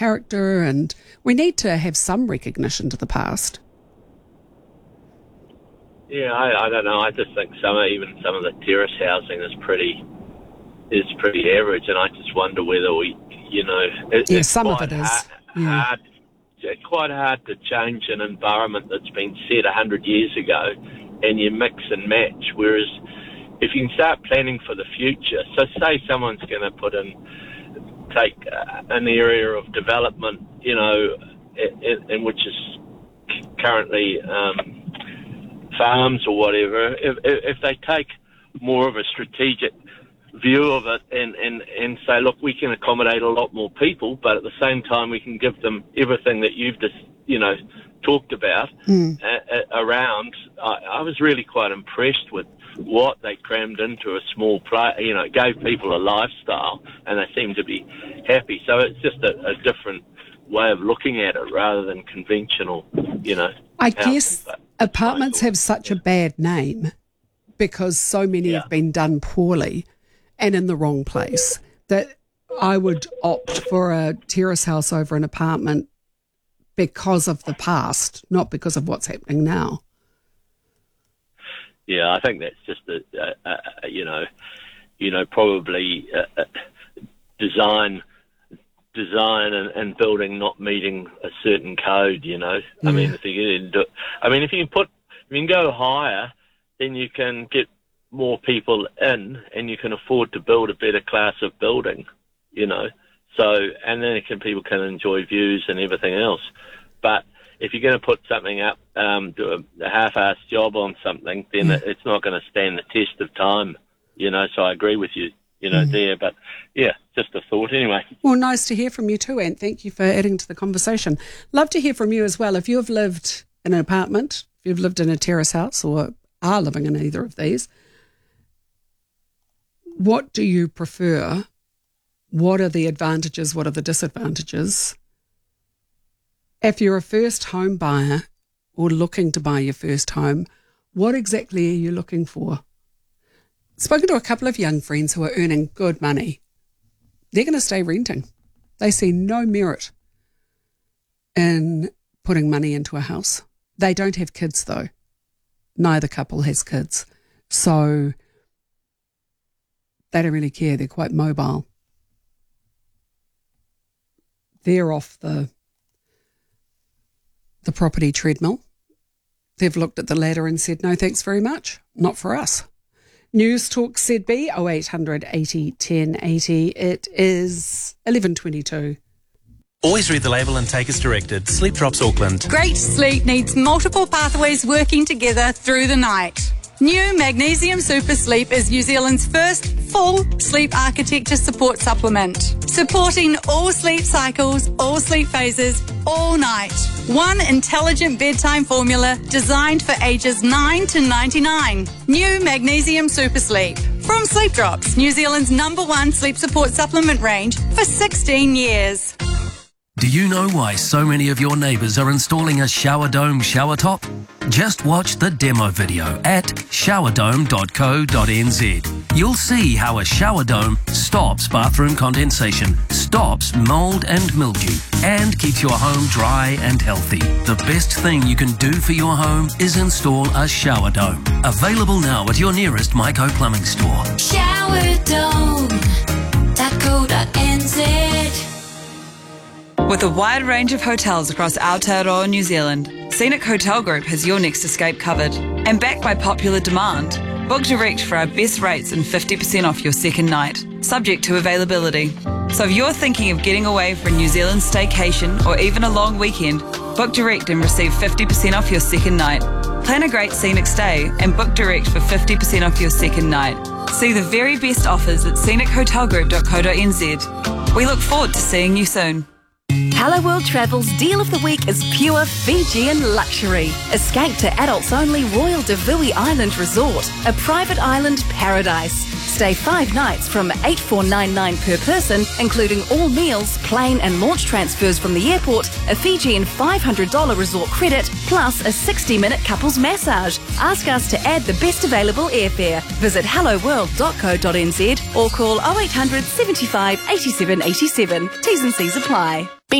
character, and we need to have some recognition to the past. Yeah, I don't know. I just think some of the terrace housing is pretty average, and I just wonder whether we, it's some of it is quite hard to change an environment that's been set 100 years ago, and you mix and match. Whereas if you can start planning for the future, so say someone's going to take an area of development, in which is currently farms or whatever, if they take more of a strategic view of it and say, look, we can accommodate a lot more people, but at the same time we can give them everything that you've just, talked about around. I was really quite impressed with what they crammed into a small place. It gave people a lifestyle, and they seemed to be happy. So it's just a different way of looking at it rather than conventional, I guess apartments have such a bad name because so many have been done poorly and in the wrong place that I would opt for a terrace house over an apartment because of the past, not because of what's happening now. Yeah, I think that's just probably design and building not meeting a certain code. I mean, if you can go higher, then you can get more people in, and you can afford to build a better class of building. So, and then people can enjoy views and everything else. But if you're going to put something up, do a half-assed job on something, then it's not going to stand the test of time. So I agree with you, there. But yeah, just a thought anyway. Well, nice to hear from you too, Ant. Thank you for adding to the conversation. Love to hear from you as well. If you've lived in an apartment, if you've lived in a terrace house or are living in either of these, what do you prefer? What are the advantages? What are the disadvantages? If you're a first home buyer or looking to buy your first home, what exactly are you looking for? I've spoken to a couple of young friends who are earning good money. They're going to stay renting. They see no merit in putting money into a house. They don't have kids though. Neither couple has kids. So they don't really care. They're quite mobile. They're off the property treadmill. They've looked at the ladder and said, no, thanks very much. Not for us. News Talk ZB 0800 80 1080. It is 11:22. Always read the label and take as directed. Sleep Drops Auckland. Great sleep needs multiple pathways working together through the night. New Magnesium Super Sleep is New Zealand's first full sleep architecture support supplement, supporting all sleep cycles, all sleep phases, all night. One intelligent bedtime formula designed for ages 9 to 99. New Magnesium Super Sleep. From Sleep Drops, New Zealand's #1 sleep support supplement range for 16 years. Do you know why so many of your neighbours are installing a shower dome shower top? Just watch the demo video at showerdome.co.nz. You'll see how a shower dome stops bathroom condensation, stops mould and mildew, and keeps your home dry and healthy. The best thing you can do for your home is install a shower dome. Available now at your nearest Myco Plumbing store. Showerdome.co.nz. With a wide range of hotels across Aotearoa, New Zealand, Scenic Hotel Group has your next escape covered. And backed by popular demand, book direct for our best rates and 50% off your second night, subject to availability. So if you're thinking of getting away for a New Zealand staycation or even a long weekend, book direct and receive 50% off your second night. Plan a great scenic stay and book direct for 50% off your second night. See the very best offers at scenichotelgroup.co.nz. We look forward to seeing you soon. Hello World Travel's Deal of the Week is pure Fijian luxury. Escape to adults-only Royal Davui Island Resort, a private island paradise. Stay 5 nights from $8,499 per person, including all meals, plane and launch transfers from the airport, a Fijian $500 resort credit, plus a 60-minute couples massage. Ask us to add the best available airfare. Visit helloworld.co.nz or call 0800 75 87 87. T's and C's apply.